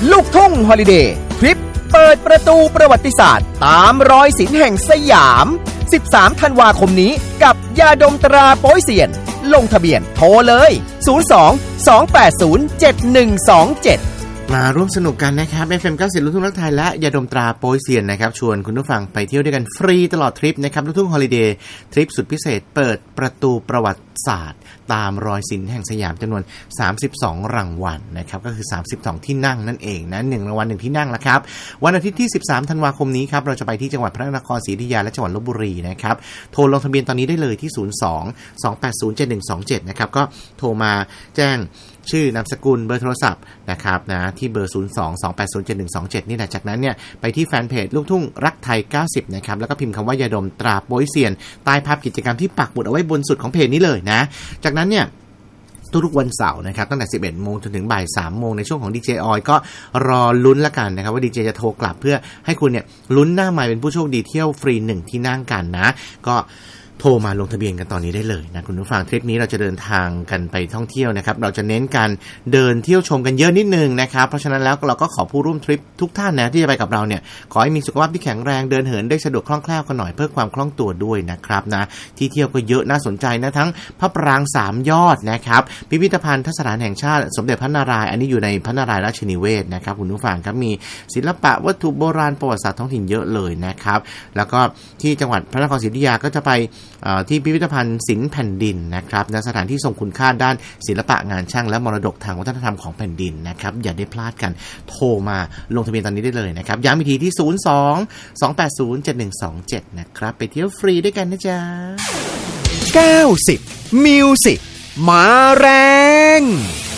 ลูกทุ่งฮอลิเดย์ทริปเปิดประตูประวัติศาสตร์ตามรอยศิลป์แห่งสยาม13 ธันวาคมนี้กับยาดมตราโป๊ยเซียนลงทะเบียนโทรเลย02-280-7127 มาร่วมสนุกกันนะครับ FM 90ลูกทุ่งรักไทยและยาดมตราโป๊ยเซียนนะครับชวนคุณผู้ฟังไปเที่ยวด้วยกันฟรีตลอดทริปนะครับลูกทุ่งฮอลิเดย์ทริปสุดพิเศษเปิดประตูประวัติศาสตร์ตามรอยศิลป์แห่งสยามจำนวน32รางวัลนะครับก็คือ32ที่นั่งนั่นเองนะ1รางวัล1ที่นั่งละครับวันอาทิตย์ที่13ธันวาคมนี้ครับเราจะไปที่จังหวัดพระนครศรีอยุธยาและจังหวัดลพบุรีนะครับโทรลงทะเบียนตอนนี้ได้เลยที่02-280-7127นะครับก็โทรมาแจ้งชื่อนามสกุลเบอร์โทรศัพท์นะครับนะที่เบอร์02-280-7127นี่แหละจากนั้นเนี่ยไปที่แฟนเพจลูกทุ่งรักไทย90นะครับแล้วก็พิมพ์คำว่ายาดมตราโป๊ยเซียนใต้ภาพกิจกรรมที่ปักหมุดเอาไว้บนสุดของเพจนี้เลยนะจากนั้นเนี่ยทุกวันเสาร์นะครับตั้งแต่ 11 โมงจนถึงบ่าย 3 โมงในช่วงของดีเจออยก็รอลุ้นละกันนะครับว่าดีเจจะโทรกลับเพื่อให้คุณเนี่ยลุ้นหน้าไมค์เป็นผู้โชคดีเที่ยวฟรี1ที่นั่งกันนะก็โทรมาลงทะเบียนกันตอนนี้ได้เลยนะคุณผู้ฟังทริปนี้เราจะเดินทางกันไปท่องเที่ยวนะครับเราจะเน้นการเดินเที่ยวชมกันเยอะนิดนึงนะครับเพราะฉะนั้นแล้วเราก็ขอผู้ร่วมทริปทุกท่านนะที่จะไปกับเราเนี่ยขอให้มีสุขภาพที่แข็งแรงเดินเหินได้สะดวกคล่องแคล่วกันหน่อยเพื่อความคล่องตัวด้วยนะครับนะที่เที่ยวก็เยอะน่าสนใจนะทั้งพระปราง3ยอดนะครับพิพิธภัณฑ์สถานแห่งชาติสมเด็จพระนารายณ์อันนี้อยู่ในพระนารายณ์ราชนิเวศนะครับคุณผู้ฟังครับมีศิลปะวัตถุโบราณประวัติศาสตร์ท้องถิ่นเยอะเลยนะครับแล้วก็ที่จังหวัดพระนครศรีอยุธยาก็จะไปที่พิพิธภัณฑ์ศิลป์แผ่นดินนะครับณสถานที่ทรงคุณค่าด้านศิลปะงานช่างและมรดกทางวัฒนธรรมของแผ่นดินนะครับอย่าได้พลาดกันโทรมาลงทะเบียนตอนนี้ได้เลยนะครับย้ำอีกทีที่02-280-7127นะครับไปเที่ยวฟรีด้วยกันนะจ๊ะ 90 Music มาแรง